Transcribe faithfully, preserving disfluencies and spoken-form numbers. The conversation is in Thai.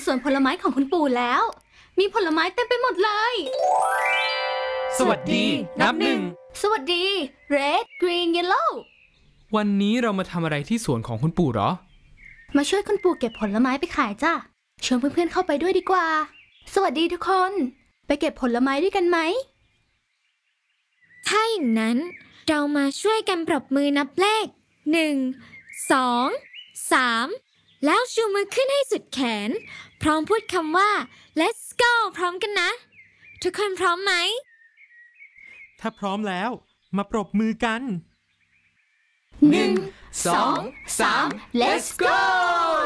สวนผลไม้ของคุณปู่แล้วมีผลไม้เต็มไปหมดเลยสวัสดีนับหนึ่งสวัสดี Red Green Yellow วันนี้เรามาทำอะไรที่สวนของคุณปู่หรอมาช่วยคุณปู่เก็บผลไม้ไปขายจ้ะชวนเพื่อนๆเข้าไปด้วยดีกว่าสวัสดีทุกคนไปเก็บผลไม้ด้วยกันไหมถ้าอย่างนั้นเรามาช่วยกันปรบมือนับเลขหนึ่ง สอง สามแล้วชูมือขึ้นให้สุดแขนพร้อมพูดคำว่า let's go พร้อมกันนะทุกคนพร้อมไหมถ้าพร้อมแล้วมาปรบมือกันหนึ่ง สอง สาม let's go